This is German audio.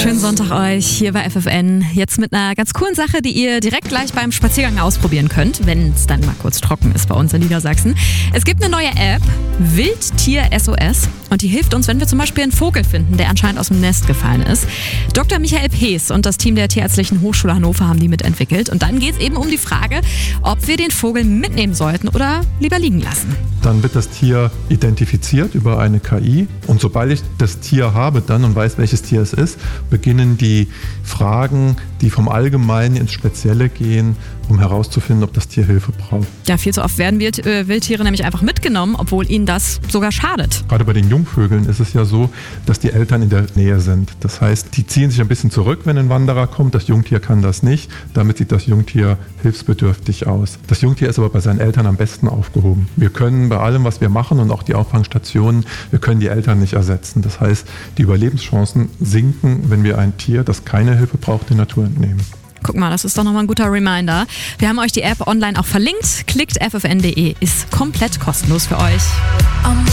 Schönen Sonntag euch hier bei FFN. Jetzt mit einer ganz coolen Sache, die ihr direkt gleich beim Spaziergang ausprobieren könnt, wenn es dann mal kurz trocken ist bei uns in Niedersachsen. Es gibt eine neue App, Wildtier SOS, und die hilft uns, wenn wir zum Beispiel einen Vogel finden, der anscheinend aus dem Nest gefallen ist. Dr. Michael Pees und das Team der Tierärztlichen Hochschule Hannover haben die mitentwickelt. Und dann geht es eben um die Frage, ob wir den Vogel mitnehmen sollten oder lieber liegen lassen. Dann wird das Tier identifiziert über eine KI. Und sobald ich das Tier habe dann und weiß, welches Tier es ist, beginnen die Fragen, die vom Allgemeinen ins Spezielle gehen, um herauszufinden, ob das Tier Hilfe braucht. Ja, viel zu oft werden Wildtiere nämlich einfach mitgenommen, obwohl ihnen das sogar schadet. Gerade bei den Jungvögeln ist es ja so, dass die Eltern in der Nähe sind. Das heißt, die ziehen sich ein bisschen zurück, wenn ein Wanderer kommt. Das Jungtier kann das nicht. Damit sieht das Jungtier hilfsbedürftig aus. Das Jungtier ist aber bei seinen Eltern am besten aufgehoben. Wir können bei allem, was wir machen und auch die Auffangstationen, wir können die Eltern nicht ersetzen. Das heißt, die Überlebenschancen sinken, wenn wir ein Tier, das keine Hilfe braucht, der Natur entnehmen. Guck mal, das ist doch nochmal ein guter Reminder. Wir haben euch die App online auch verlinkt. Klickt ffn.de, ist komplett kostenlos für euch.